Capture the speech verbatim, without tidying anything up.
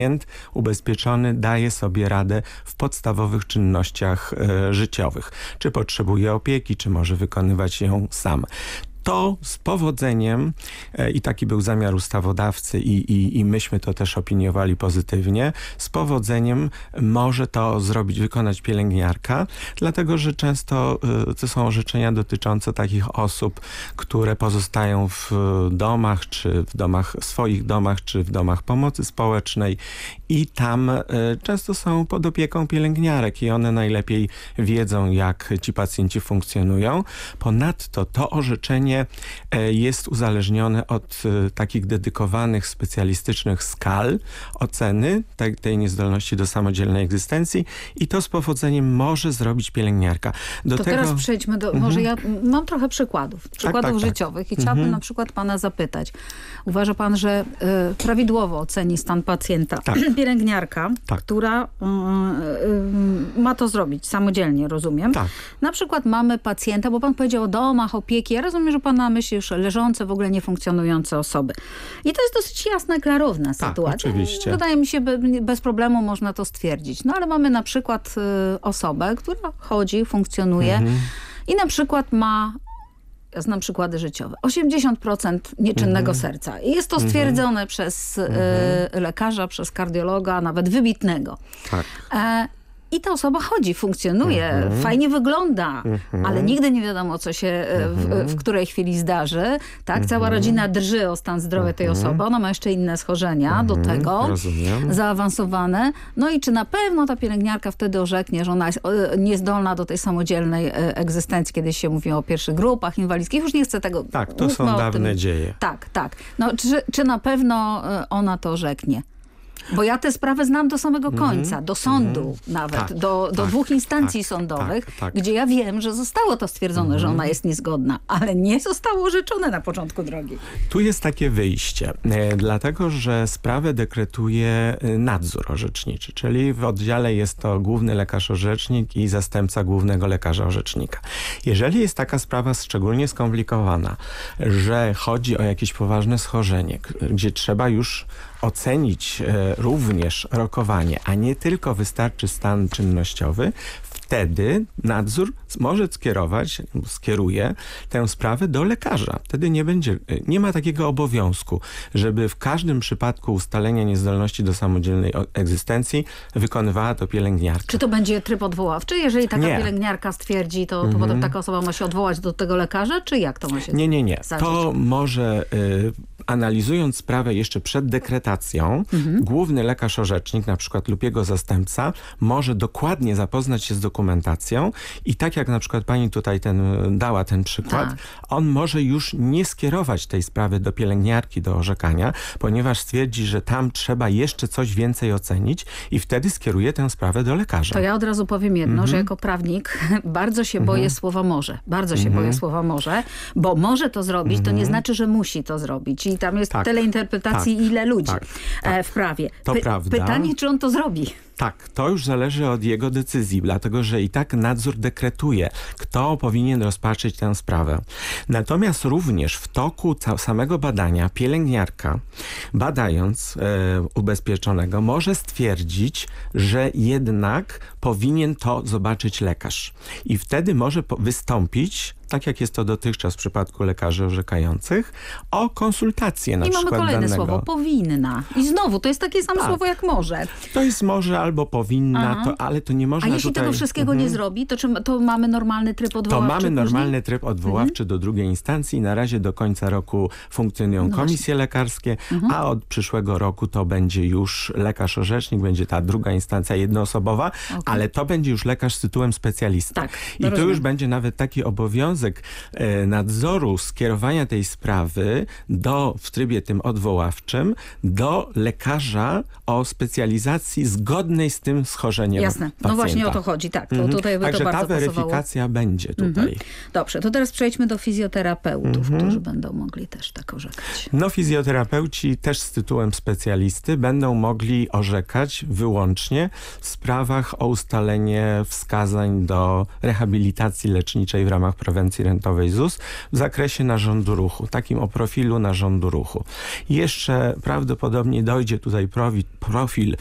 Klient ubezpieczony daje sobie radę w podstawowych czynnościach e, życiowych. Czy potrzebuje opieki, czy może wykonywać ją sam. To z powodzeniem, e, i taki był zamiar ustawodawcy i, i, i myśmy to też opiniowali pozytywnie, z powodzeniem może to zrobić, wykonać pielęgniarka, dlatego że często e, to są orzeczenia dotyczące takich osób, które pozostają w domach, czy w domach, swoich domach, czy w domach pomocy społecznej i tam e, często są pod opieką pielęgniarek i one najlepiej wiedzą, jak ci pacjenci funkcjonują. Ponadto to orzeczenie jest uzależnione od takich dedykowanych, specjalistycznych skal oceny tej, tej niezdolności do samodzielnej egzystencji i to z powodzeniem może zrobić pielęgniarka. Do to tego... teraz przejdźmy do... Mhm. Może ja mam trochę przykładów. Przykładów tak, tak, życiowych tak. i chciałabym Mhm. na przykład pana zapytać. Uważa pan, że y, prawidłowo oceni stan pacjenta tak. pielęgniarka, tak. która y, y, ma to zrobić samodzielnie, rozumiem. Tak. Na przykład mamy pacjenta, bo pan powiedział o domach, opieki. Ja rozumiem, że pan na myśli już leżące, w ogóle niefunkcjonujące osoby. I to jest dosyć jasna, klarowna tak, sytuacja. Oczywiście. Wydaje mi się, be, bez problemu można to stwierdzić. No ale mamy na przykład y, osobę, która chodzi, funkcjonuje mhm. i na przykład ma, ja znam przykłady życiowe, osiemdziesiąt procent nieczynnego mhm. serca. I jest to stwierdzone mhm. przez y, lekarza, przez kardiologa, nawet wybitnego. Tak. E, I ta osoba chodzi, funkcjonuje, mhm. fajnie wygląda, mhm. ale nigdy nie wiadomo, co się w, w której chwili zdarzy. Tak, mhm. Cała rodzina drży o stan zdrowia mhm. tej osoby. Ona ma jeszcze inne schorzenia mhm. do tego, Rozumiem. zaawansowane. No i czy na pewno ta pielęgniarka wtedy orzeknie, że ona jest niezdolna do tej samodzielnej egzystencji, kiedy się mówi o pierwszych grupach inwalidzkich. Już nie chcę tego... Tak, to są dawne tym. dzieje. Tak, tak. No, czy, czy na pewno ona to orzeknie? Bo ja tę sprawę znam do samego końca, mm-hmm. do sądu mm-hmm. nawet, tak, do, do tak, dwóch instancji tak, sądowych, tak, tak. gdzie ja wiem, że zostało to stwierdzone, mm-hmm. że ona jest niezgodna, ale nie zostało orzeczone na początku drogi. Tu jest takie wyjście, e, dlatego że sprawę dekretuje nadzór orzeczniczy, czyli w oddziale jest to główny lekarz orzecznik i zastępca głównego lekarza orzecznika. Jeżeli jest taka sprawa szczególnie skomplikowana, że chodzi o jakieś poważne schorzenie, gdzie trzeba już ocenić e, również rokowanie, a nie tylko wystarczy stan czynnościowy, wtedy nadzór może skierować, skieruje tę sprawę do lekarza. Wtedy nie będzie, nie ma takiego obowiązku, żeby w każdym przypadku ustalenia niezdolności do samodzielnej egzystencji wykonywała to pielęgniarka. Czy to będzie tryb odwoławczy? Jeżeli taka nie. pielęgniarka stwierdzi, to, to mhm. potem taka osoba ma się odwołać do tego lekarza, czy jak to ma się Nie, nie, nie. zdarzyć? To może... Y analizując sprawę jeszcze przed dekretacją, mhm. główny lekarz orzecznik, na przykład lub jego zastępca, może dokładnie zapoznać się z dokumentacją i tak jak na przykład pani tutaj ten, dała ten przykład, tak. on może już nie skierować tej sprawy do pielęgniarki, do orzekania, ponieważ stwierdzi, że tam trzeba jeszcze coś więcej ocenić i wtedy skieruje tę sprawę do lekarza. To ja od razu powiem jedno, mhm. że jako prawnik bardzo się boję mhm. słowa może. Bardzo się mhm. boję słowa może, bo może to zrobić, mhm. to nie znaczy, że musi to zrobić. I tam jest tak, tyle interpretacji, tak, ile ludzi tak, tak. w prawie. To Py- prawda. Pytanie, czy on to zrobi? Tak, to już zależy od jego decyzji, dlatego że i tak nadzór dekretuje, kto powinien rozpatrzyć tę sprawę. Natomiast również w toku samego badania pielęgniarka, badając e, ubezpieczonego, może stwierdzić, że jednak powinien to zobaczyć lekarz. I wtedy może wystąpić, tak jak jest to dotychczas w przypadku lekarzy orzekających, o konsultację na I przykład mamy kolejne danego. słowo, powinna. I znowu, to jest takie samo tak. słowo jak może. To jest może albo powinna, to, ale to nie można A jeśli tutaj... tego wszystkiego mhm. nie zrobi, to czy to mamy normalny tryb odwoławczy? To mamy później? normalny tryb odwoławczy mhm. do drugiej instancji. Na razie do końca roku funkcjonują no komisje właśnie. lekarskie, mhm. a od przyszłego roku to będzie już lekarz orzecznik, będzie ta druga instancja jednoosobowa, okay. ale to będzie już lekarz z tytułem specjalisty. Tak, I rozumiem. tu już będzie nawet taki obowiązek e, nadzoru skierowania tej sprawy do, w trybie tym odwoławczym do lekarza o specjalizacji zgodnej z tym schorzeniem Jasne. pacjenta. No właśnie o to chodzi, tak. To, mhm. tutaj by Także to bardzo ta weryfikacja pasowało. będzie tutaj. Mhm. Dobrze, to teraz przejdźmy do fizjoterapeutów, mhm. którzy będą mogli też tak orzekać. No fizjoterapeuci też z tytułem specjalisty będą mogli orzekać wyłącznie w sprawach o ustalenie wskazań do rehabilitacji leczniczej w ramach prewencji gwarancji rentowej Z U S w zakresie narządu ruchu, takim o profilu narządu ruchu. Jeszcze prawdopodobnie dojdzie tutaj prowi- profil